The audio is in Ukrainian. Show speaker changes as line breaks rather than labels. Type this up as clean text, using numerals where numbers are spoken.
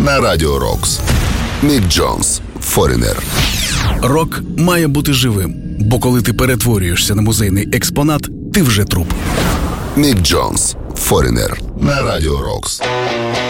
на Радіо Рокс. Мік Джонс, Foreigner.
Рок має бути живим, бо коли ти перетворюєшся на музейний експонат, ти вже труп.
Мік Джонс, Foreigner на Радіо Рокс.